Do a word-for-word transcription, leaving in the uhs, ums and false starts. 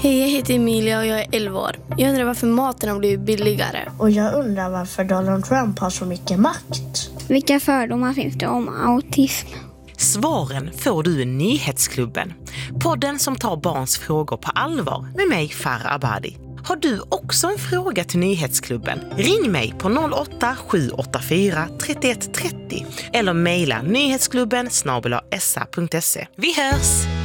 Hej, jag heter Emilia och jag är elva år. Jag undrar varför maten har blivit billigare. Och jag undrar varför Donald Trump har så mycket makt. Vilka fördomar finns det om autism? Svaren får du i Nyhetsklubben. Podden som tar barns frågor på allvar med mig, Farah Abadi. Har du också en fråga till Nyhetsklubben? Ring mig på noll åtta sju åtta fyra tre ett tre noll eller mejla nyhetsklubben snabel-a s a punkt se. Vi hörs!